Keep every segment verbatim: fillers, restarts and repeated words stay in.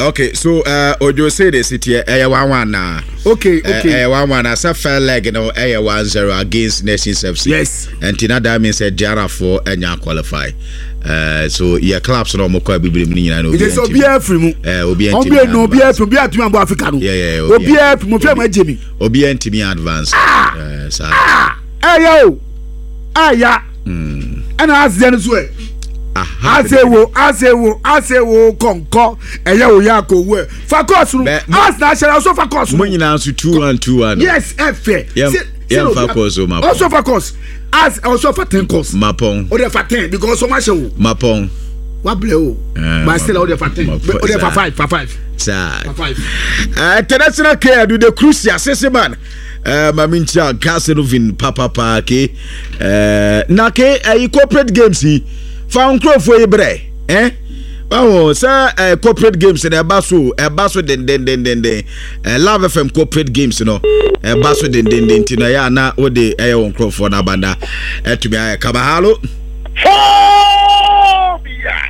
Okay, so uh Ojo say the city eh one one na. Okay, okay. Eh one one as a fair leg no eh one zero against Nations F C. Yes. And Tina that means eh Jara for enya qualify. Uh so your clubs no mo kwa bibiri mu nyina no. It is obi afri mu. Eh obi enti. Obi no obi afri obi atumi ambo Africa no. Yeah yeah. Obi afri mo fe ma jemi. Obi enti advance. Eh sa. Eh yo. Aya. Mm. Ana azia so e. Asewo, asewo, asewo konko eye wo ya ko we. Focus no. As na share also focus. Mo nyina so two one two one. Yes, F. Yeah, focus o mapon. Also focus. As also for ten course. Mapon. O de for ten because so much o. Mapon. What play o? But still o de for ten. O de for five, for five. Sir. For five. Uh, international care do the crucial sese man. Uh, Mamintia Gaselovin Papa Parke. Uh, Nake uh, corporate games he found crop for Ebre. Eh? Oh, sir, uh, corporate games in a basso, a basso, den den den den den. Uh, Love F M corporate games, you know. A basso, den den den. Tinaya na ode air on crop for Nabanda. Uh, to be a Kabahalo. Phobia!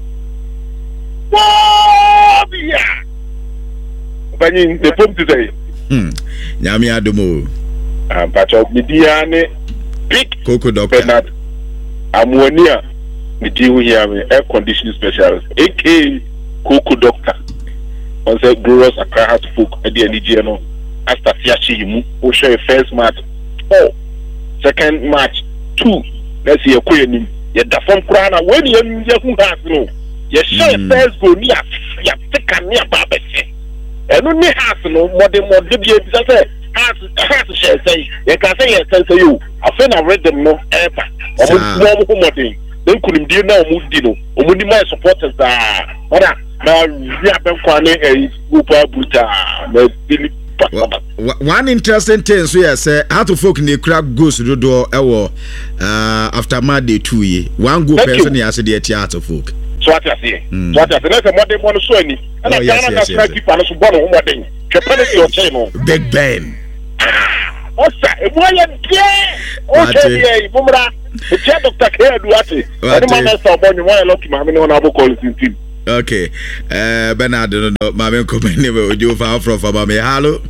Phobia! Bani, the pump today. Hmm. Nyami Adomo. Um, but of Midiane, big Coco Doctor Bernard Ammonia, the deal here, air conditioning specialist, aka Coco Doctor. On the growers Accra has folk at the Nigeria. After Fiachi, who show a first match, four, second match, two. Let's see a queen. Yet the phone crana when you have no. You show a first go near Yatika near Babese. And only has no more than more W has has share say you can say yes say you I think I read them no ever almost more than then couldn't do now move dino omuni my supporters are ora na we have been kwane e group buta na Philip. One interesting thing so yes say how to folk ne crack goes do do ewo uh after my day two year one go person here say the theater folk. So what I say? So what I say? Let's say more than one so any. And I can't national keep on so born on more than. Your channel. Big Ben. Osa, e mo ya die. Okay, e bumra. E che Doctor Care Duarte. Any man so born you want lucky ma me no na bo call team. Okay. Eh Bernard no ma me come ne we ojo fa from for me. Hello.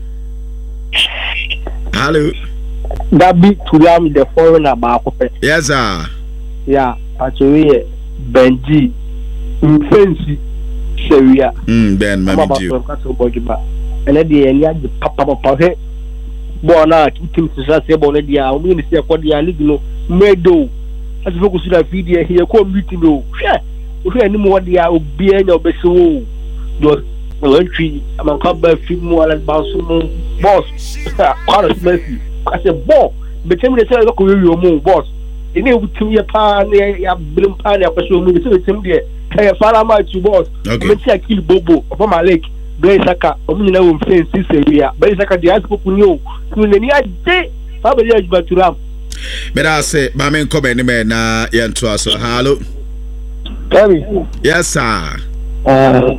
Hello. That be to am the foreigner ba ko pe. Yes sir. Yeah, actually Benji Mfensi Seria. Mm, Ben Mami Dio. And then the end of the papa papa. Bona, Kim Sasa Bonadia, we see a Quadia Ligno, Meadow. As focus on a video here, come meeting you. If any more, they are being your best. Your entry among Cobber, Fimo, and Bansum, boss. Honest Messi. I said, Bo, but tell me the tell you move, boss. You know, to me a pan, I bring pan, I pursue me to the same day. I follow my two boss. Okay, I kill Bobo upon my leg. Blaisaka, Omina Fence, Syria, Blaisaka, the Asco, to the near day. How many years but to have? But I say, my man, come any man, na yan to us. Hello. Yes, sir. Uh,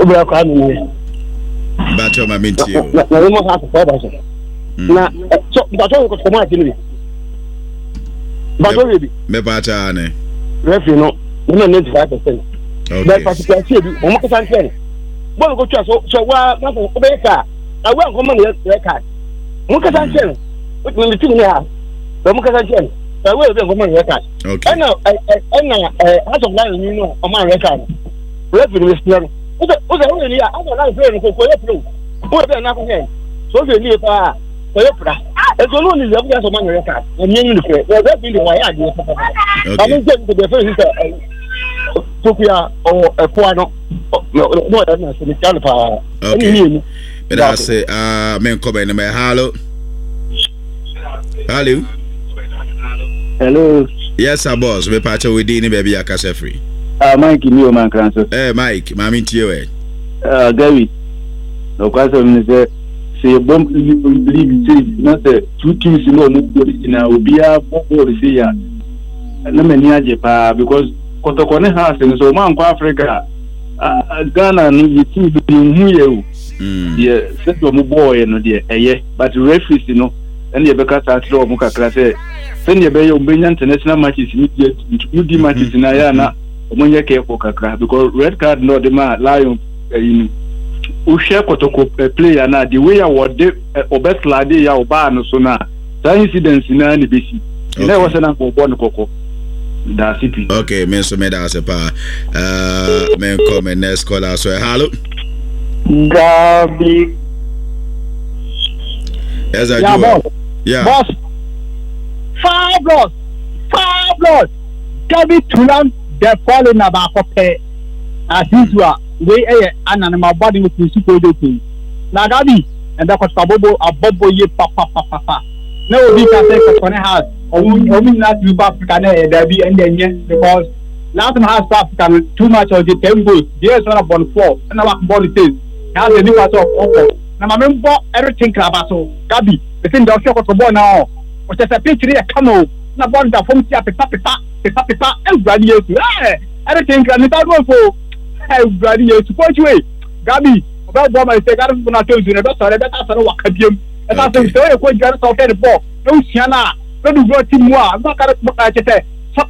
but I'm into you. Now, so that's all for my TV. But already, me bata ne. Referee no, no ninety-five percent. Okay. But particularly, we must say, well, go to so so what? Nothing. Obeka, I will come on the record. We must say, what will the thing here? We must say, I will come on the record. Okay. And now, and now, as of now, you know, on my record, referee is here. What what the only I don't like playing for for you. What the nothing here. So you need uh it's only the obvious of my record. And you know, that's really why I do. I don't think the first is Tupia or a Puano. No, that's not the Calipa. Okay. But I say, uh, men come in my hello. Hello. Hello. Yes, sir, boss. We patch with Dini baby. I can say free. Uh, Mike, you man, Crancer. Eh, Mike, Mammy Tio. Uh, Gary. No question is there. Say a bomb believe not the two teams you know now will be a football see ya. No many Japan because Kotokone has and so man Africa Ghana no team being here. Yeah, set to boy no dear eh but referees you know and the Becca Satro Muka class send your bay international matches immediate you matches in Ayana when you care for Kakra because red card no the man lion ɛyi wohwɛ kɔtɔkɔ player na the way a wɔde ɔbɛslade ya ɔbaa no so na saa incident na ne bɛsi na ɛwɔ sɛ na nkɔbɔ no kɔkɔ da city. Okay, me so me da se pa uh me come next caller so hello Gabi. Yes, I yeah, do. Boss. Yeah. Boss. Five loss. Five loss. Gabi Tulan, they're falling about for pay. As usual, we eh and my body with the super do. Now Gabi, and that was Pabobo, a bobo ye papa papa papa. No, we can take a twenty house. Or we not do African derby and then yes, because last time has African too much of the ten goals. There's one upon four, and I'm about it is. Has a new part of offer. Now, my member, everything Crabasso, Gabi, the thing that you're going now, which is a picture here, come on, not one that from Papa, Papa, Papa, and Gradius. Everything can be done for Gradius. Support you, Gabi, about what I say, I don't know, you never saw that. That's a walk at him. And that's a story of what you're talking about. No, Siana, no, do what you want. I'm not going to say,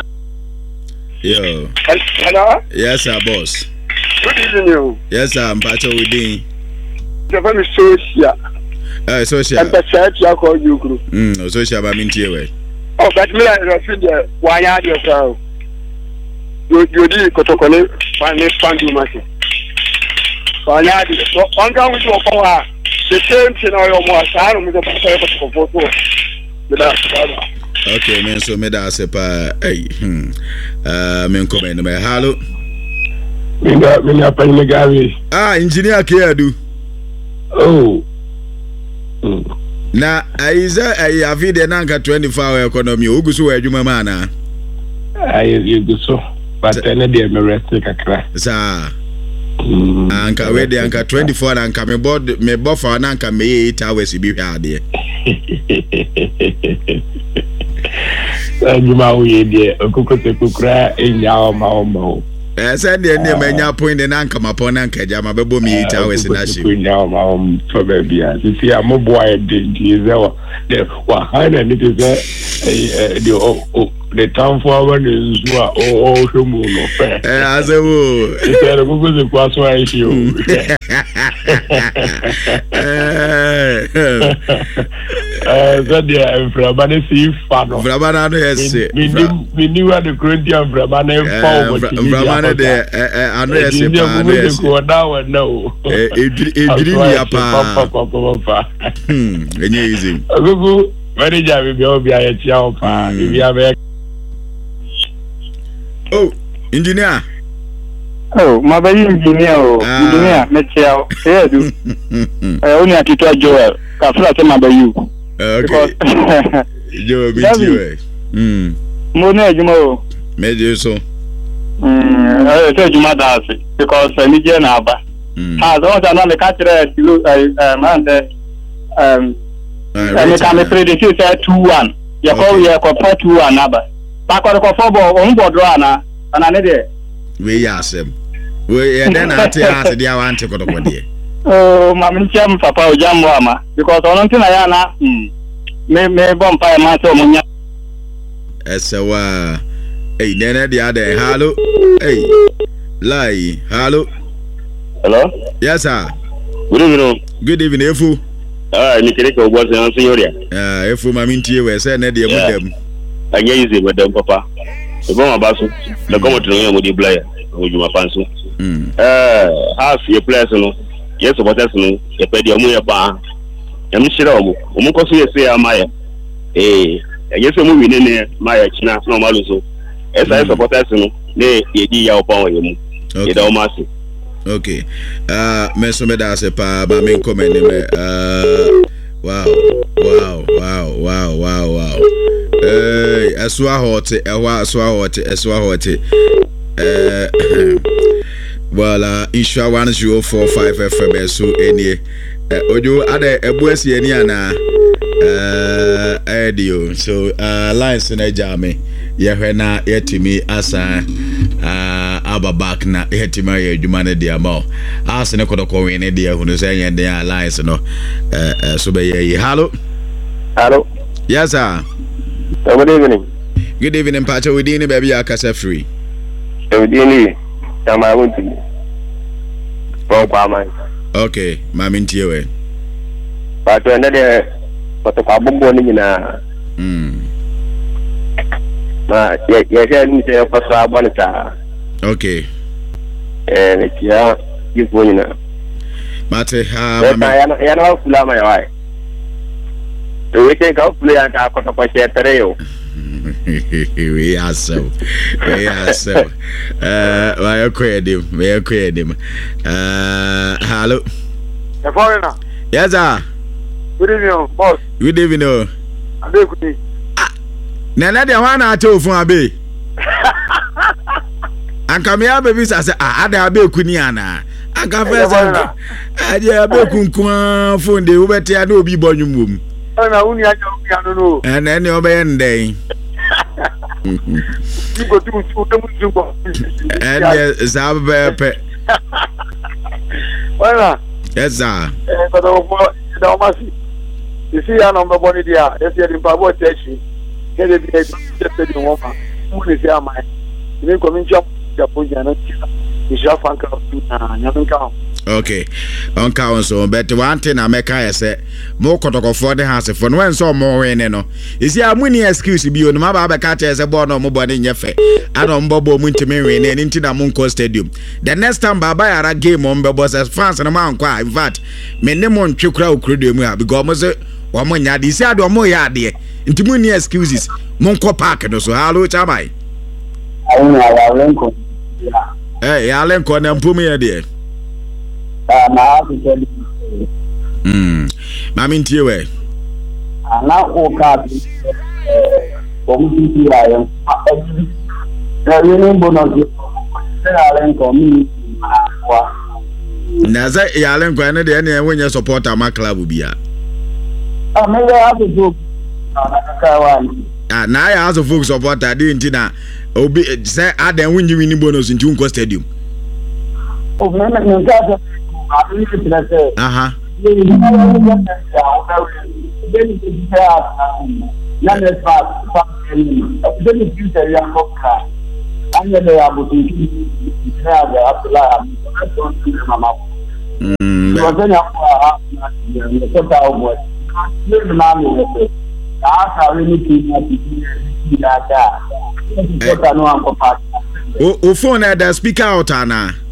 yo. Hello? Yes, sir, boss. Good evening, you. Yes, sir, I'm Pacho within. The very social. Uh, social. And the church, I call you group. Mm, social, I'm in here. Oh, but me, I feel the why are you so? You you did Kotokole, finally found you, Martin. Why are you so? On down with your power. The same thing, I almost I don't know the photo. Okay, man, so me da se pa. Hey, hmm. Uh, me come in. Hello. Me da me na pa ni Gabi. Ah, engineer Keadu. Oh. Mm. Na aiza ai avide na nka twenty-four hour economy ogusu wa adwuma ma na. Ai yeguso. But ene de me rest kakra. Sa. Mm. Anka we de anka twenty-four na anka me board me buffer na anka me eight hours bi hwa ade. Adwuma wo ye de okukote kukura enya o ma o ma. Eh say de ne manya point na anka mapon na anka jama bebo me eight hours na shi. Enya o ma o for baby a. Sisi amobo a de dize de wa hana ni de eh de o the town for one is what oh oh shomu no fair. Eh azewo. Ise de gugu ze kwaso a ishi o. Eh zadia frabane si fa no. Frabana no yesi. Mi mi ni wa de Corinthian frabane fa o. Frabana de eh ano yesi pa ano yesi. Ko da wa na o. Eh ediri ni apa. Hmm, enye easy. Gugu manager bi bi obi a ye tia o pa. Bi a be. Oh, engineer. Oh, my baby engineer, engineer, Metchel, here do. I only have to tell Joel. I feel like my baby. Okay. Joel, be you. Hmm. Mone, you know. Made you so. Hmm. I tell you, my dad, because I need you now. Ah, those are not the catcher. You, I, man, the um, I can play the two two one. You call you a two one number. Backward for football, on board runner, and I need it. We ask him. We then I tell us the want to go to the oh, Mammy Jam, Papa Jam Wama, because on until I am, may may bonfire my son. As a wa, hey, then the other, hello, hey, lie, hello, hello, yes, sir. Good evening, good evening, Efu. Ah, Nikeriko was an Senioria. Ah, Efu, Mammy, we said, Nadia, with them. I get easy with them, Papa. The bomb basu, the come to the with the player, with my fancy. Uh, half your players, no, yes, what else, no, the pedia muya pa. I'm sure, Umuko say, Maya. Eh, I guess I'm moving in there, Maya China, no maluso. As I support us, no, they did your power, you know, okay. Uh, Mesomeda se pa, but me comment, uh, wow, wow, wow, wow, wow, wow. Eh, aswa hote, ewa aswa hote, aswa hote. Eh, well, uh, insha one zero four five F M so any. Eh, ojo ade ebuesi eni ana. Eh, edio. So, uh, lines na jame. Yehwe na yetimi asa uh, aba back na yetimi ya adwuma ne dia ma. Asa ne kodoko we ne dia hunu say yen dia lines no. Eh, uh, so be ye. Hello. Hello. Yes, sir. Good evening. Good evening, Pacho. We didn't baby Akasa free. Good evening. Am I going to? From Kwama. Okay, Mammy Tiewe. But another, but the Pabon in a. Hmm. Yes, I need to pass our bonita. Okay. And it's yeah, you going now. But uh, I know my wife. We take out play and I got a potato. We are so. We are so. Uh, why are him? We are him. Uh, hello. The foreigner. Yes, sir. Good evening, boss. Good evening. I'm good. Nana de wana ato fun abe. Anka me abe bi say ah ada abe kuni ana. Anka first anka. Ade abe kunkun fun de wo beti ana obi bonyum. Na uni anya uni anu no. Eh na ni obe ndey. You go to to to to. Eh za be pe. Wala. Yes sir. Eh ko do ko do ma si. You see ya number boni dia. Yes ya din pa bo techi. Ele bi just said in one man. Who is there my? You come in job Japan na tisa. You just fan ka na nyanka. Okay. On count so but one thing I make I say more kotokofo de house for no so more we no. You see amuni excuse bi onu ma ba be ka che say ball no mo body nyefe. Adon bobo mu ntimi we na nti na Monko stadium. The next time baba yara game on be boss fans na man kwa in fact me ne mo ntwekura okrodo mu a because mo say wa mo nya de see adon mo ya de. Nti mu ni excuses Monko park no so hello chamai. Ayi na ya lenko. Eh ya lenko na mpumi ya de. Ah na abi tell Mm. Mami ntiwe. Ana o ka bi. O mu ti ya yan. Na yini bonus. Na lenko mi wa. Na za ya lenko na de na enwe supporter ma club bia. Ah me ya abi do. Ah, na ya as of folks supporter dey nti na obi say adan winni winni bonus nti Monko stadium. Oh, me me nka say abi ni tira say. Aha. Na ne fa fa ni. Abi ni tira ya kokka. Anya le ya buti ni ya ya Abdullah mama. Mm. Ko tanya ko ni ko ta o boy. Ni na ni asa we ni ti na ti da da. Ko ta no an ko pa. O o phone na da speaker out ana.